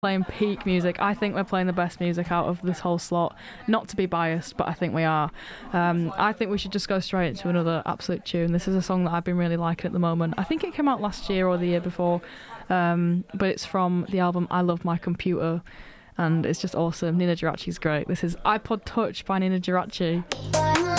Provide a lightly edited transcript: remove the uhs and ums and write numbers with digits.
playing peak music. I think we're playing the best music out of this whole slot. Not to be biased, but I think we are. I think we should just go straight into another absolute tune. This is a song that I've been really liking at the moment. I think it came out last year or the year before, but it's from the album I Love My Computer, and it's just awesome. Nina Geraci's great. This is iPod Touch by Nina Geraci.